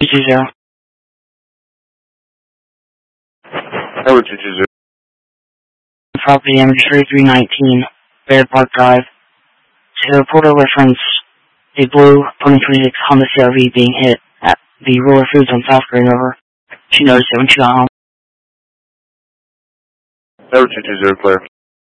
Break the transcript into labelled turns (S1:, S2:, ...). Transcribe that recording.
S1: 220.
S2: Tower 220.
S1: Property Imagery 319, Baird Park Drive. To report a reference, a blue 2026 Honda CR-V being hit at the Roller Foods on South Green River. She noticed it when she got home.
S2: Tower 220, clear.